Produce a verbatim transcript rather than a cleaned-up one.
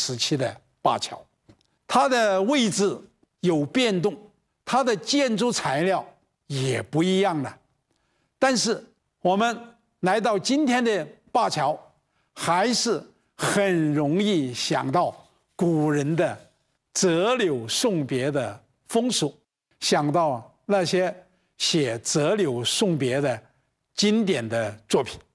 时期的灞桥，它的位置有变动，它的建筑材料也不一样了。但是我们来到今天的灞桥，还是很容易想到古人的折柳送别的风俗，想到那些写折柳送别的经典的作品。